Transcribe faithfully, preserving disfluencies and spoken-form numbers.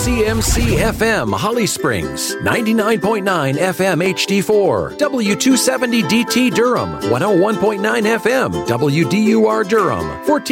C M C F M Holly Springs, ninety-nine point nine F M H D four, W two seventy D T Durham, one oh one point nine F M W D U R Durham, fourteen